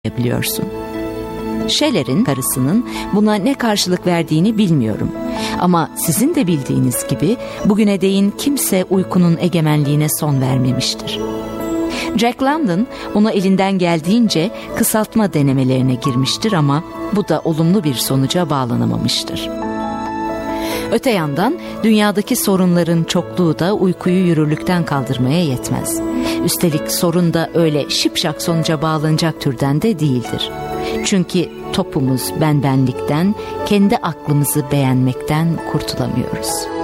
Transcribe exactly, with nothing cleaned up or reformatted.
biliyorsun. Shelley'in karısının buna ne karşılık verdiğini bilmiyorum. Ama sizin de bildiğiniz gibi bugüne değin kimse uykunun egemenliğine son vermemiştir. Jack London ona elinden geldiğince kısaltma denemelerine girmiştir ama bu da olumlu bir sonuca bağlanamamıştır. Öte yandan dünyadaki sorunların çokluğu da uykuyu yürürlükten kaldırmaya yetmez. Üstelik sorun da öyle şipşak sonuca bağlanacak türden de değildir. Çünkü topumuz benbenlikten, kendi aklımızı beğenmekten kurtulamıyoruz.